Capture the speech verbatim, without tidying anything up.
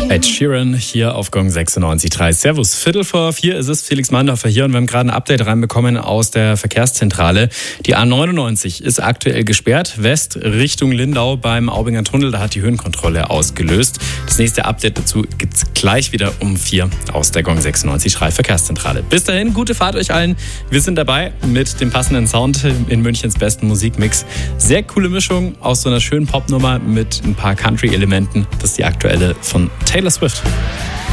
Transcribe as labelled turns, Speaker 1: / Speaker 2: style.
Speaker 1: Ed Sheeran hier auf Gong sechsundneunzig Komma drei. Servus, Viertel vor vier ist es, Felix Mandorfer hier und wir haben gerade ein Update reinbekommen aus der Verkehrszentrale. Die A neunundneunzig ist aktuell gesperrt, West Richtung Lindau beim Aubinger Tunnel, da hat die Höhenkontrolle ausgelöst. Das nächste Update dazu gibt es gleich wieder um vier aus der Gong sechsundneunzig Komma drei Verkehrszentrale. Bis dahin, gute Fahrt euch allen. Wir sind dabei mit dem passenden Sound in Münchens besten Musikmix. Sehr coole Mischung aus so einer schönen Popnummer mit ein paar Country-Elementen. Das ist die aktuelle von Taylor Swift.